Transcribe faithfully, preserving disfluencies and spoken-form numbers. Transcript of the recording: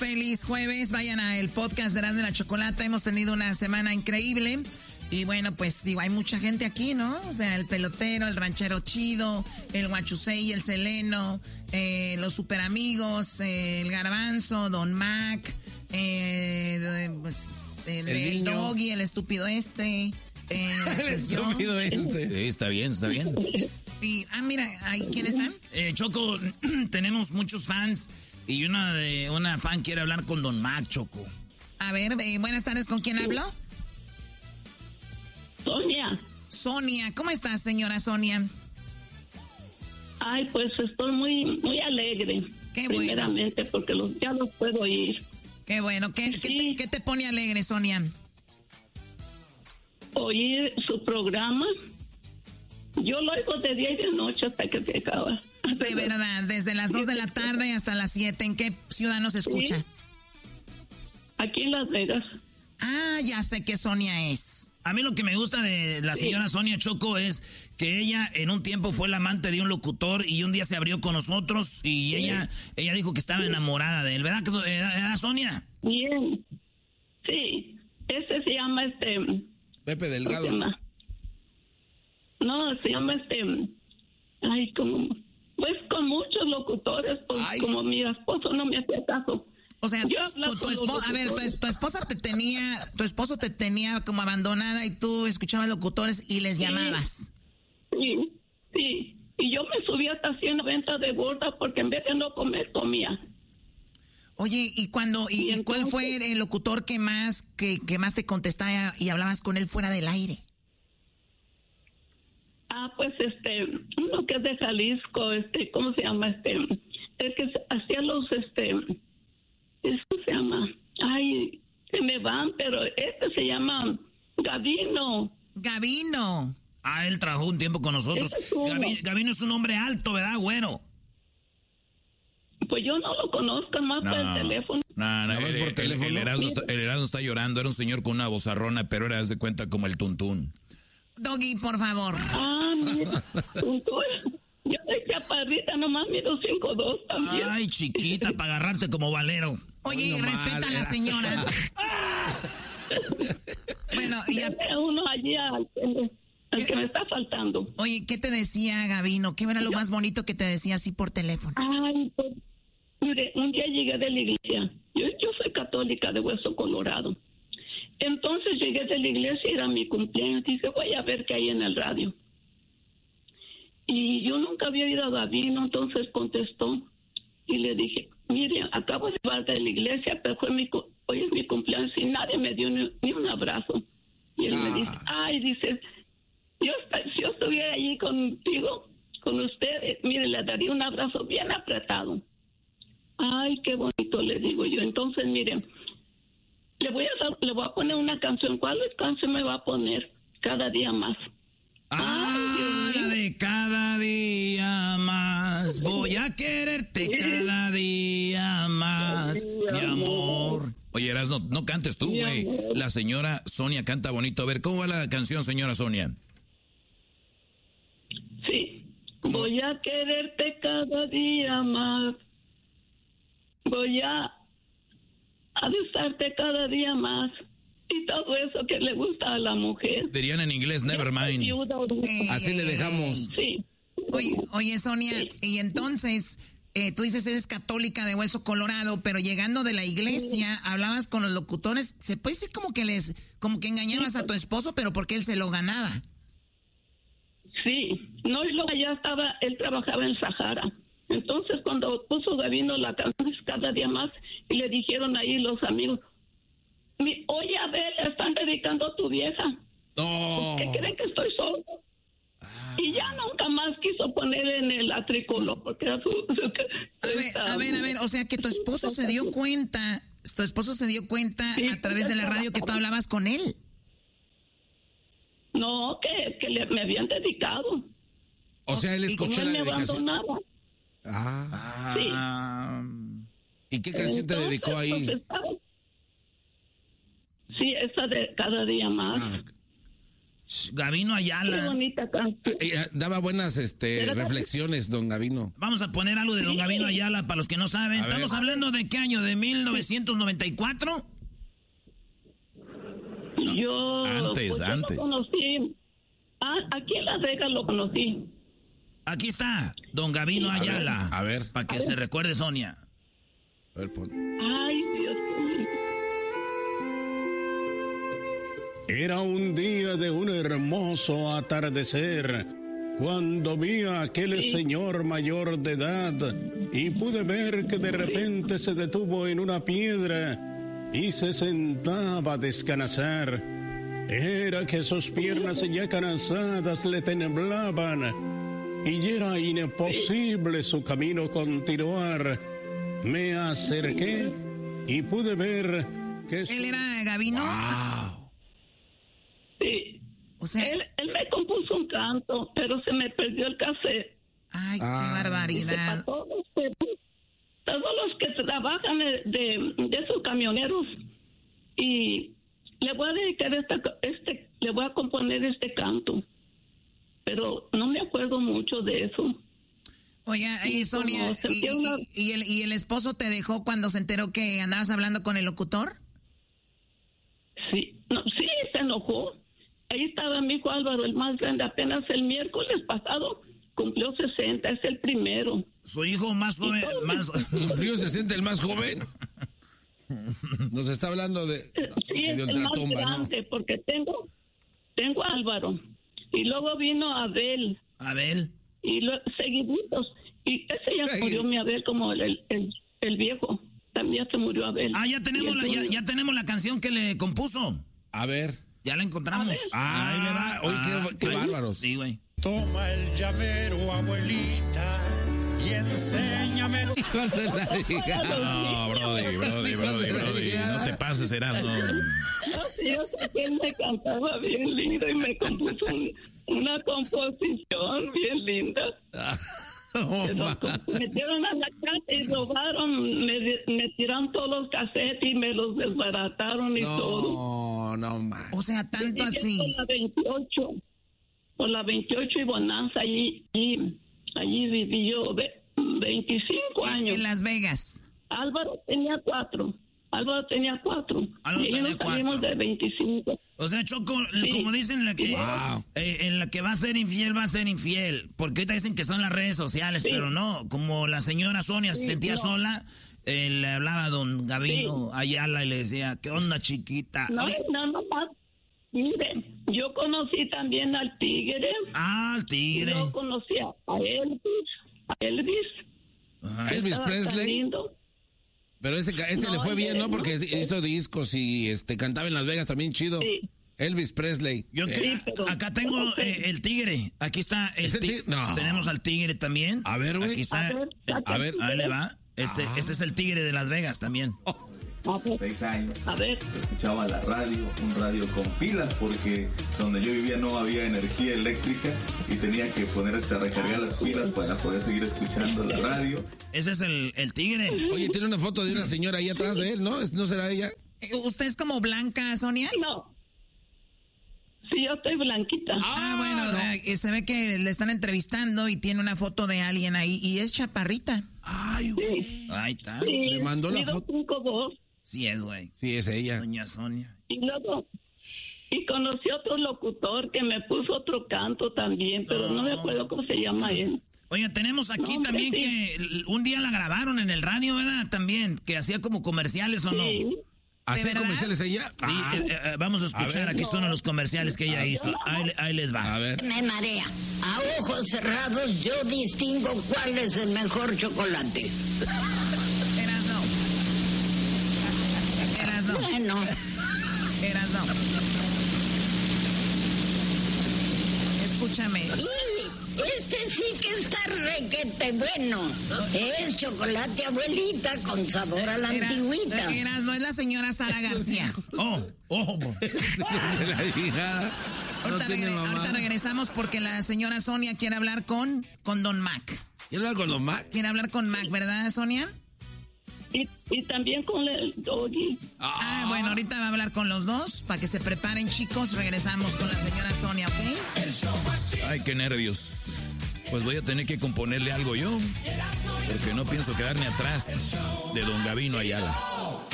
Feliz jueves, vayan al podcast de Erasmo y la Chocolata, hemos tenido una semana increíble y bueno, pues digo, hay mucha gente aquí, ¿no? O sea, el pelotero, el ranchero chido, el Guachusei, el Seleno, eh, los super amigos, eh, el Garbanzo, Don Mac, eh, pues, el, el, el Doggy, el estúpido este. Eh, el pues estúpido yo. este. Sí, está bien, está bien. Y, ah, mira, ¿ahí quién están? Eh, Choco, tenemos muchos fans y una de una fan quiere hablar con Don Mac, Choco. A ver, eh, buenas tardes, ¿con quién hablo? Sonia. Sonia, ¿cómo estás, señora Sonia? Ay, pues estoy muy muy alegre. Qué primeramente, bueno. porque los, ya los puedo oír. Qué bueno. ¿Qué, sí. ¿qué, te, ¿Qué te pone alegre, Sonia? Oír su programa. Yo lo oigo de día y de noche hasta que se acaba. De verdad, desde las dos de la tarde hasta las siete. ¿En qué ciudad nos escucha? Sí. Aquí en Las Vegas. Ah, ya sé qué Sonia es. A mí lo que me gusta de la señora sí. Sonia, Choco, es que ella en un tiempo fue la amante de un locutor y un día se abrió con nosotros y sí. ella ella dijo que estaba enamorada de él. ¿Verdad que era Sonia? Bien. Sí. Ese se llama este... Pepe Delgado. Se llama? No, se llama este... Ay, como... Pues con muchos locutores, pues ay. Como mi esposo no me hacía caso. O sea, tu, tu esposa, a ver, tu, tu esposa te tenía, tu esposo te tenía como abandonada y tú escuchabas locutores y les sí, llamabas. Sí, sí. Y yo me subí hasta ciento noventa de gorda porque en vez de no comer, comía. Oye, ¿y cuando, y, y cuál fue el locutor que más, que, que más te contestaba y hablabas con él fuera del aire? Ah, pues este, uno que es de Jalisco, este, ¿cómo se llama? Este, el que hacía los, este, ¿cómo se llama? Ay, se me van, pero este se llama Gavino. Gavino. Ah, él trabajó un tiempo con nosotros. Es Gavino, Gavino es un hombre alto, ¿verdad, güero? Pues yo no lo conozco más no, por el teléfono. No, no, no el, por teléfono. El, el, Erasmo está, el Erasmo está llorando, era un señor con una vozarrona, pero era, de cuenta, como el Tuntún. Doggy, por favor. Ah, mira, Tuntún. Yo soy chaparrita, nomás mido cinco dos también. Ay, chiquita, para agarrarte como valero. Oye, no respeta mal, a la señora. Bueno, y a... uno allí al, al que me está faltando. Oye, ¿qué te decía Gavino? ¿Qué era lo yo... más bonito que te decía así por teléfono? Ay, pues, mire, un día llegué de la iglesia. Yo, yo soy católica de Hueso Colorado. Entonces llegué de la iglesia y era mi cumpleaños. Dije, voy a ver qué hay en el radio. Y yo nunca había ido a Gavino, entonces contestó y le dije, mire, acabo de llegar de la iglesia, pero fue mi, hoy es mi cumpleaños y nadie me dio ni, ni un abrazo. Y él ah. me dice, ay, dice, yo, si yo estuviera allí contigo, con usted, mire, le daría un abrazo bien apretado. Ay, qué bonito, le digo yo. Entonces, mire, le voy a dar, le voy a poner una canción. ¿Cuál canción me va a poner? Cada día más. Ah, la de cada día más. Voy a quererte sí. cada día más, mi amor. Oye, Erasmo, no, no cantes tú, güey. La señora Sonia canta bonito. A ver, ¿cómo va la canción, señora Sonia? Sí. ¿Cómo? Voy a quererte cada día más. Voy a, a besarte cada día más. Y todo eso que le gusta a la mujer. Dirían en inglés, never mind. Eh, Así le dejamos. Sí. Oye, oye Sonia, sí. Y entonces, eh, tú dices eres católica de Hueso Colorado, pero llegando de la iglesia, sí. hablabas con los locutores, se puede decir como que les, como que engañabas sí. a tu esposo, pero porque él se lo ganaba. Sí, no, y luego allá estaba, él trabajaba en Sahara. Entonces cuando puso Gavino la canción cada día más, y le dijeron ahí los amigos, oye, a ver, le están dedicando a tu vieja. Oh. ¿Qué creen que estoy solo? Ah. Y ya nunca más quiso poner en el atrículo porque era su... su a, ver, a ver, a ver, o sea que tu esposo se dio cuenta, tu esposo se dio cuenta sí, a través de la radio que tú hablabas con él. No, que, que le, me habían dedicado. O sea, él escuchó la me dedicación. Abandonaba. Ah. Sí. ¿Y qué canción Entonces, te dedicó ahí? Pues, estaba... Sí, esa de cada día más. Ah. Gavino Ayala. Qué bonita canción. Eh, daba buenas este, reflexiones, don Gavino. Vamos a poner algo de don Gavino Ayala para los que no saben. A Estamos ver. hablando de qué año, de mil novecientos noventa y cuatro. Yo, Antes, pues, yo antes. lo conocí. Ah, aquí en Las Vegas lo conocí. Aquí está, don Gavino A ver, Ayala. a ver. Para que se recuerde, Sonia. A ver, pon. Ay, Dios mío. Era un día de un hermoso atardecer, cuando vi a aquel señor mayor de edad y pude ver que de repente se detuvo en una piedra y se sentaba a descansar. Era que sus piernas ya cansadas le temblaban y era imposible su camino continuar. Me acerqué y pude ver que... ¿Él era Gavino? Wow. Sí. O sea, Él, él me compuso un canto, pero se me perdió el cassette. ay, qué Ah. Dice, barbaridad. para todos, los que- todos los que trabajan de, de, de esos camioneros. Y le voy a dedicar esta, este, le voy a componer este canto. Pero no me acuerdo mucho de eso. Oiga, y Sí, Sonia, como y, sentía una- y- y el, ¿y el esposo te dejó cuando se enteró que andabas hablando con el locutor? Sí, no, sí, se enojó. Ahí estaba mi hijo Álvaro, el más grande, apenas el miércoles pasado cumplió sesenta, es el primero. Su hijo más joven, más... ¿Cumplió sesenta el más joven? Nos está hablando de... Sí, es de el más ultratumba, ¿no? grande, porque tengo, tengo a Álvaro. Y luego vino Abel, Abel. y lo, seguiditos. Y ese ya Ay. murió mi Abel como el, el, el viejo. También se murió Abel. Ah, ya tenemos, Y la, ya, entonces- ya tenemos la canción que le compuso. A ver. Ya la encontramos. Ah, Ahí le va. oye, qué- qué güey. bárbaros. Sí, güey. Toma el llavero, abuelita, y enséñame. ¿Cuál te la diga? No, Brody, Brody, Brody, Brody. No te pases, Erasmo. No, sí, yo sé que él me cantaba bien lindo y me compuso un- una composición bien linda. Oh, Pero ma. me metieron a la casa y robaron, me, me tiraron todos los cassettes y me los desbarataron y todo. No, no, man. O sea, tanto Viví así. Por la veintiocho, por la veintiocho y Bonanza, allí, allí, allí viví yo ve- veinticinco años. En Las Vegas. Álvaro tenía cuatro. Álvaro tenía cuatro. Álvaro y ellos tenía salimos cuatro. de veinticinco. O sea, Choco, Sí. como dicen, la que, Wow. eh, en la que va a ser infiel, va a ser infiel. Porque ahorita dicen que son las redes sociales, Sí. pero no. Como la señora Sonia se Sí, sentía no. sola, eh, le hablaba a don Gavino Ayala y le decía, ¿qué onda, chiquita? No, Oye, no, no más. Mire, yo conocí también al Tigre. ah, el tigre. Yo conocí a Elvis. A Elvis. Ajá. Elvis Estaba tan Presley. lindo. Pero ese, ca- ese No, le fue bien, ¿no? no, Porque no. hizo discos y este cantaba en Las Vegas también chido. Sí. Elvis Presley. Yo Eh, que- Sí, pero- acá tengo eh, el tigre. Aquí está el ¿Es el tigre. tigre? No. Tenemos al tigre también. A ver, güey. Aquí está. A ver, el- saca A ver. Ahí le va. Este, Ah. este es el tigre de Las Vegas también. A ver, Seis años. a ver. Escuchaba la radio, un radio con pilas porque donde yo vivía no había energía eléctrica y tenía que poner hasta recargar las pilas para poder seguir escuchando la radio. Ese es el, el tigre. Oye, tiene una foto de una señora ahí atrás de él, ¿no? ¿Es- ¿No será ella? Eh, ¿Usted es como Blanca, Sonia? No. Sí, yo estoy blanquita. Ah, bueno, eh, se ve que le están entrevistando y tiene una foto de alguien ahí y es chaparrita. Ay, güey. Sí, Ahí está. sí, Le mandó la mido foto. cinco dos. Sí es, güey. Sí, es ella. Doña Sonia. Y luego, y conocí a otro locutor que me puso otro canto también, pero no, me acuerdo cómo se llama él. Oye, tenemos aquí No, también sí. que l- un día la grabaron en el radio, ¿verdad? También, que hacía como comerciales o no. Sí. ¿Hacer verdad? comerciales ella? Sí, Ah, eh, eh, vamos a escuchar, ver. aquí son los comerciales que ella hizo. Ahí, le- ahí les va. a ver. Me marea. A ojos cerrados yo distingo cuál es el mejor chocolate. Eras no. Eras no. Bueno, Eras no. Escúchame. y este sí que está requete bueno. Es chocolate abuelita con sabor a la Era- antigüita. Eras no es la señora Sara García. Oh, oh, De la hija. No Ahorita, tiene regre- mamá. ahorita regresamos porque la señora Sonia quiere hablar con, con Don Mac. ¿Quiere hablar con los Mac? Quiere hablar con Mac, ¿verdad, Sonia? Y, y también con el Doggy. Ah, bueno, ahorita va a hablar con los dos para que se preparen, chicos. Regresamos con la señora Sonia, ¿ok? Ay, qué nervios. Pues voy a tener que componerle algo yo, porque no pienso quedarme atrás de don Gabino Ayala.